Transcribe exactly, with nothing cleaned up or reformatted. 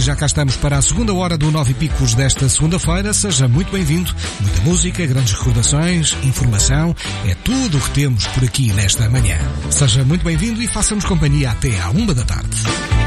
já cá estamos para a segunda hora do Nove Picos desta segunda-feira. Seja muito bem-vindo. Muita música, grandes recordações, informação, é tudo o que temos por aqui nesta manhã. Seja muito bem-vindo e faça-nos companhia até à uma da tarde.